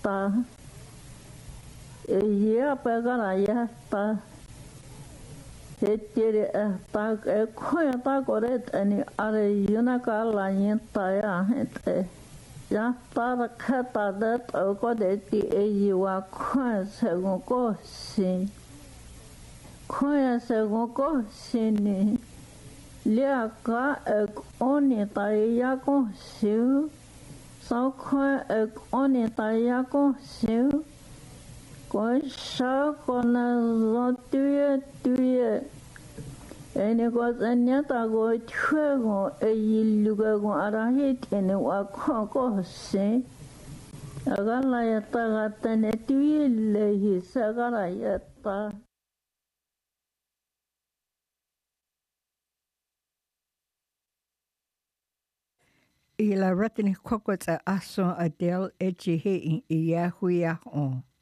ta ia pegara ia ta he tiri ta koia ta koret ani are yuna ka la yenta ya hete ya ta kata de to ko de ti e wa koia según ko si koia según ko si ni lia ka oni ta ya ko si sau koia oni ta ya ko si ko sa ko na zo tuye ene ko anya ta go chuego lugar go arahit ene wa ko se agala ya ta gata ne tuye le hi sagara ya ta I la ratini kokota aso Adele echi he in i yahu ya on.